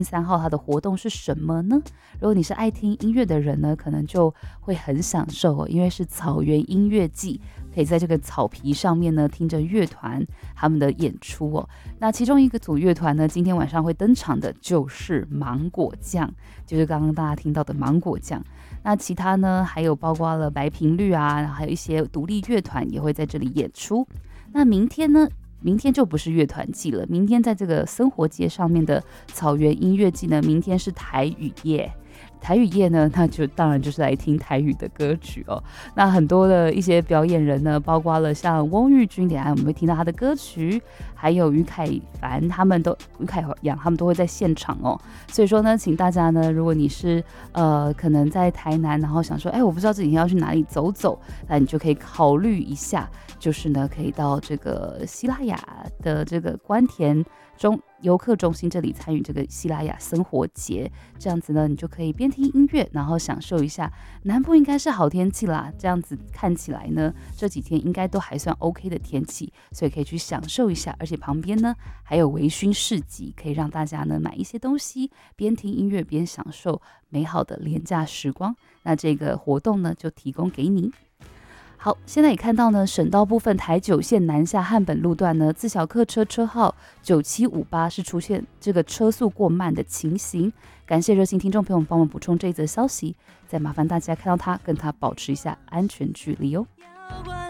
3号它的活动是什么呢？如果你是爱听音乐的人呢，可能就会很享受因为是草原音乐季，可以在这个草皮上面呢听着乐团他们的演出那其中一个组乐团呢，今天晚上会登场的就是芒果酱，就是刚刚大家听到的芒果酱。那其他呢，还有包括了白频率然后还有一些独立乐团也会在这里演出。那明天呢？明天就不是乐团季了，明天在这个生活节上面的草原音乐季呢，明天是台语夜。台语夜呢，那就当然就是来听台语的歌曲那很多的一些表演人呢，包括了像翁玉君，等一下我们会听到他的歌曲，还有于凯凡于凯阳他们都会在现场所以说呢，请大家呢，如果你是可能在台南，然后想说，我不知道这几天要去哪里走走，那你就可以考虑一下，就是呢，可以到这个西拉雅的这个关田游客中心这里参与这个西拉雅生活节，这样子呢，你就可以边听音乐，然后享受一下。南部应该是好天气啦，这样子看起来呢，这几天应该都还算 OK 的天气，所以可以去享受一下。而且旁边呢还有微醺市集，可以让大家呢买一些东西，边听音乐边享受美好的连假时光。那这个活动呢就提供给你。好，现在也看到呢，省道部分台9线南下汉本路段呢，自小客车车号9758是出现这个车速过慢的情形。感谢热心听众朋友们帮我补充这一则消息，再麻烦大家看到它，跟它保持一下安全距离